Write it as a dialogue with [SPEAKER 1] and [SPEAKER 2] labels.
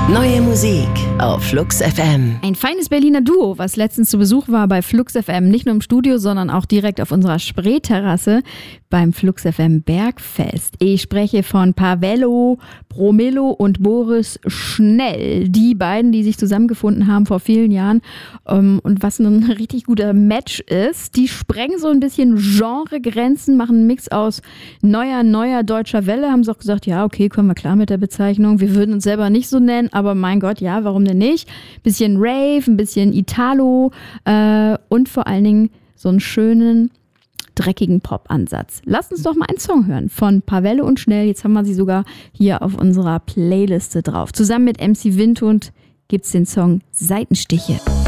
[SPEAKER 1] Neue Musik auf Flux FM.
[SPEAKER 2] Ein feines Berliner Duo, was letztens zu Besuch war bei Flux FM. Nicht nur im Studio, sondern auch direkt auf unserer Spreeterrasse beim Flux FM Bergfest. Ich spreche von Pawello Bromillo und Boris Schnell. Die beiden, die sich zusammengefunden haben vor vielen Jahren. Und was ein richtig guter Match ist, die sprengen so ein bisschen Genregrenzen, machen einen Mix aus neuer deutscher Welle. Haben sie auch gesagt, ja, okay, kommen wir klar mit der Bezeichnung. Wir würden uns selber nicht so nennen, aber mein Gott, ja, warum denn nicht? Bisschen Rave, ein bisschen Italo und vor allen Dingen so einen schönen, dreckigen Pop-Ansatz. Lasst uns doch mal einen Song hören von Pawello und Schnell. Jetzt haben wir sie sogar hier auf unserer Playliste drauf. Zusammen mit MC Windhund gibt's den Song Seitenstiche.